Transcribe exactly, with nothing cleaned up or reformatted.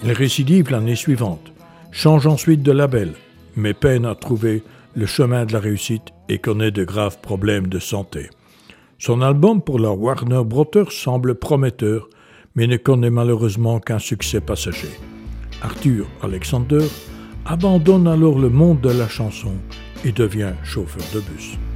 Il récidive l'année suivante, change ensuite de label, mais peine à trouver le chemin de la réussite et connaît de graves problèmes de santé. Son album pour la Warner Brothers semble prometteur, mais ne connaît malheureusement qu'un succès passager. Arthur Alexander abandonne alors le monde de la chanson et devient chauffeur de bus.